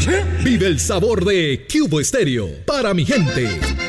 Vive el sabor de Cubo Estéreo para mi gente.